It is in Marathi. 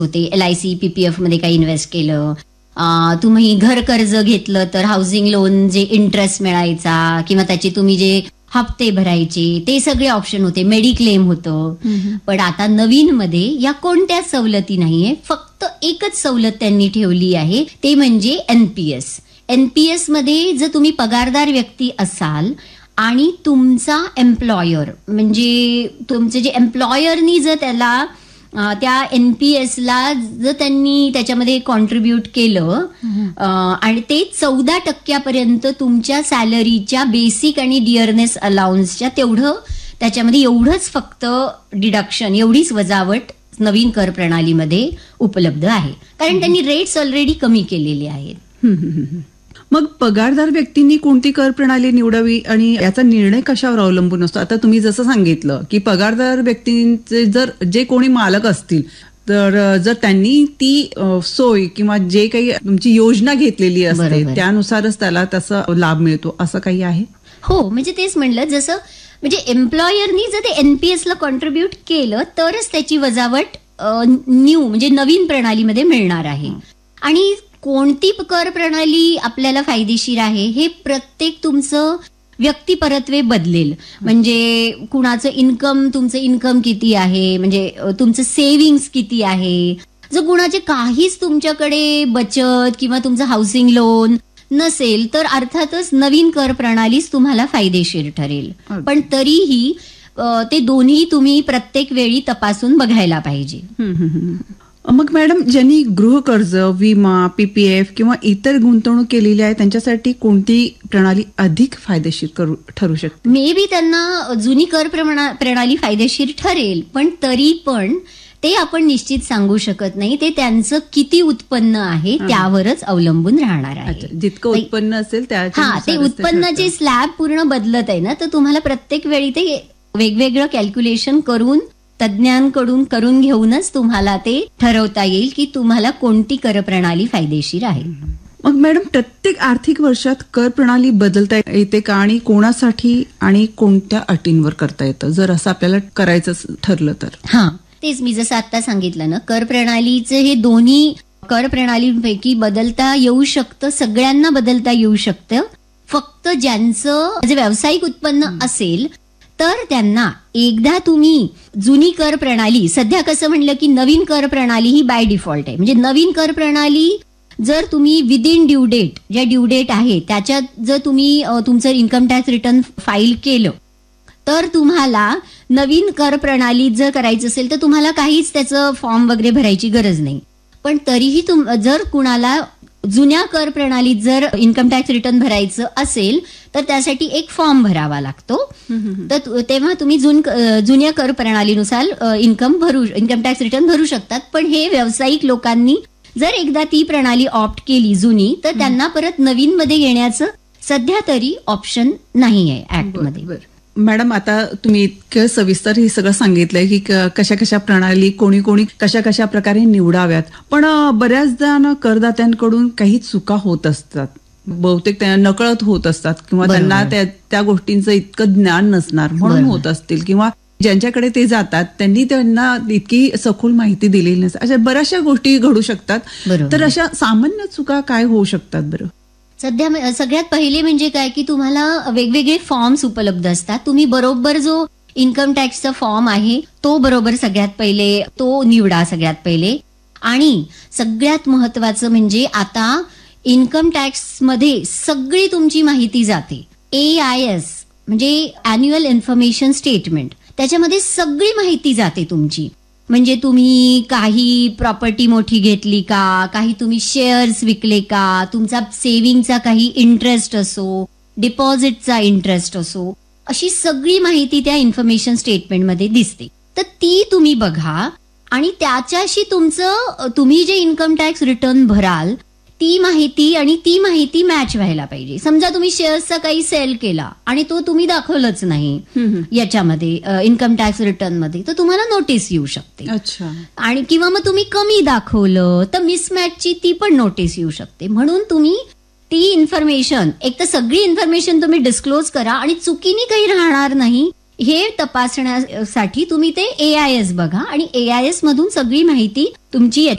होते. LIC PPF मध्ये काही इन्व्हेस्ट केलं, तुम्ही घर कर्ज घेतलं तर हाऊसिंग लोन जे इंटरेस्ट मिळायचा किंवा त्याचे तुम्ही जे हप्ते भरायचे ते सगळे ऑप्शन होते. मेडिक्लेम होतं. पण आता नवीन मध्ये या कोणत्याच सवलती नाहीये. फक्त एकच सवलत त्यांनी ठेवली आहे, ते म्हणजे NPS. NPS मध्ये जर तुम्ही पगारदार व्यक्ती असाल आणि तुमचा एम्प्लॉयर म्हणजे तुमचे जे एम्प्लॉयरनी जर त्याला त्या NPS ला जर त्यांनी त्याच्यामध्ये कॉन्ट्रीब्यूट केलं आणि ते 14% तुमच्या सॅलरीच्या बेसिक आणि डिअरनेस अलाउन्सच्या तेवढं त्याच्यामध्ये एवढंच फक्त डिडक्शन, एवढीच वजावट नवीन कर प्रणालीमध्ये उपलब्ध आहे. कारण त्यांनी रेट्स ऑलरेडी कमी केलेले आहेत. मग पगारदार व्यक्तींनी कोणती कर प्रणाली निवडावी आणि याचा निर्णय कशावर अवलंबून असतो? आता तुम्ही जसं सांगितलं की पगारदार व्यक्तींचे जर जे कोणी मालक असतील तर जर त्यांनी ती सोय किंवा जे काही तुमची योजना घेतलेली असते त्यानुसारच त्याला त्याचा लाभ मिळतो, असं काही आहे? हो, म्हणजे तेच म्हणलं, जसं म्हणजे एम्प्लॉयरनी जर ते NPS ला कॉन्ट्रीब्यूट केलं तरच त्याची वजावट म्हणजे नवीन प्रणालीमध्ये मिळणार आहे. आणि कोणती कर प्रणाली आपल्याला फायदेशीर आहे हे प्रत्येक तुमचं व्यक्तिपरत्वे बदलेल. म्हणजे तुमचं इन्कम किती आहे, म्हणजे तुमचं सेव्हिंग्स किती आहे. जर कुणाचे काहीच तुमच्याकडे बचत किंवा तुमचं हाऊसिंग लोन नसेल तर अर्थातच नवीन कर प्रणालीच तुम्हाला फायदेशीर ठरेल. पण तरीही ते दोन्ही तुम्ही प्रत्येक वेळी तपासून बघायला पाहिजे. मग मॅडम, ज्यांनी गृहकर्ज, विमा, PPF किंवा इतर गुंतवणूक केलेली आहे त्यांच्यासाठी कोणती प्रणाली अधिक फायदेशीर ठरू शकते? मे बी त्यांना जुनी कर प्रणाली फायदेशीर ठरेल, पण तरी पण ते आपण निश्चित सांगू शकत नाही. ते त्यांचं किती उत्पन्न आहे त्यावरच अवलंबून राहणार आहे. जितकं उत्पन्न असेल ते उत्पन्नाचे स्लॅब पूर्ण बदलत आहे ना, तर तुम्हाला प्रत्येक वेळी ते वेगवेगळं कॅल्क्युलेशन करून तज्ज्ञांकडून करून घेऊनच तुम्हाला ते ठरवता येईल की तुम्हाला कोणती कर प्रणाली फायदेशीर आहे. मग मॅडम, प्रत्येक आर्थिक वर्षात कर प्रणाली बदलता येते का आणि कोणासाठी आणि कोणत्या अटींवर करता येतं जर असं आपल्याला करायचं ठरलं तर? तेच मी जसं आता सांगितलं ना, कर प्रणालीचे हे दोन्ही कर प्रणालींपैकी बदलता येऊ शकतं, सगळ्यांना बदलता येऊ शकतं. फक्त ज्यांचं व्यावसायिक उत्पन्न असेल तर त्यांना एकदा तुम्ही जुनी कर प्रणाली, सध्या कसं म्हणलं की नवीन कर प्रणाली ही बाय डिफॉल्ट आहे. म्हणजे नवीन कर प्रणाली जर तुम्ही विदिन ड्यू डेट, ज्या ड्यू डेट आहे त्याच्यात जर तुम्ही तुमचं इन्कम टॅक्स रिटर्न फाईल केलं तर तुम्हाला नवीन कर प्रणाली जर करायचं असेल तर तुम्हाला काहीच त्याचं फॉर्म वगैरे भरायची गरज नाही. पण तरीही जर कुणाला जुन्या कर प्रणालीत जर इन्कम टॅक्स रिटर्न भरायचं असेल तर त्यासाठी एक फॉर्म भरावा लागतो. तर तेव्हा तुम्ही जुन्या कर प्रणालीनुसार इन्कम टॅक्स रिटर्न भरू शकतात. पण हे व्यावसायिक लोकांनी जर एकदा ती प्रणाली ऑप्ट केली जुनी तर त्यांना परत नवीन मध्ये येण्याचं सध्या तरी ऑप्शन नाही आहे ऍक्टमध्ये. मॅडम, आता तुम्ही इतकं सविस्तर हे सगळं सांगितलंय की कशा कशा प्रणाली कोणी कशा कशा प्रकारे निवडाव्यात. पण बऱ्याचदा करदात्यांकडून काही चुका होत असतात, बहुतेक त्यांना नकळत होत असतात किंवा त्यांना त्या गोष्टींचं इतकं ज्ञान नसणार म्हणून होत असतील, किंवा ज्यांच्याकडे ते जातात त्यांना इतकी सखोल माहिती दिलेली नसते. अशा बऱ्याचशा गोष्टी घडू शकतात. तर अशा सामान्य चुका काय होऊ शकतात बरं? सध्या सगळ्यात पहिले म्हणजे काय की तुम्हाला वेगवेगळे फॉर्म्स उपलब्ध असतात. तुम्ही बरोबर जो इन्कम टॅक्सचा फॉर्म आहे तो बरोबर सगळ्यात पहिले तो निवडा सगळ्यात पहिले. आणि सगळ्यात महत्वाचं म्हणजे आता इन्कम टॅक्स मध्ये सगळी तुमची माहिती जाते. AIS म्हणजे अॅन्युअल इन्फॉर्मेशन स्टेटमेंट, त्याच्यामध्ये सगळी माहिती जाते तुमची. म्हणजे तुम्ही काही प्रॉपर्टी मोठी घेतली का, काही तुम्ही शेअर्स विकले का, तुमचा सेव्हिंगचा काही इंटरेस्ट असो, डिपॉझिटचा इंटरेस्ट असो, अशी सगळी माहिती त्या इन्फॉर्मेशन स्टेटमेंटमध्ये दिसते. तर ती तुम्ही बघा आणि त्याच्याशी तुम्ही जे इन्कम टॅक्स रिटर्न भराल ती माहिती मॅच व्हायला पाहिजे. समजा तुम्ही शेअर्सचा काही सेल केला आणि तो तुम्ही दाखवलंच नाही याच्यामध्ये इन्कम टॅक्स रिटर्न मध्ये, तर तुम्हाला नोटीस येऊ शकते. आणि किंवा मग तुम्ही कमी दाखवलं तर मिसमॅचची ती पण नोटीस येऊ शकते. म्हणून तुम्ही ती इन्फॉर्मेशन, एक तर सगळी इन्फॉर्मेशन तुम्ही डिस्क्लोज करा आणि चुकीने काही राहणार नाही हे तपासण्यासाठी तुम्ही ते AIS बघा आणि AIS मधून सगळी माहिती तुमची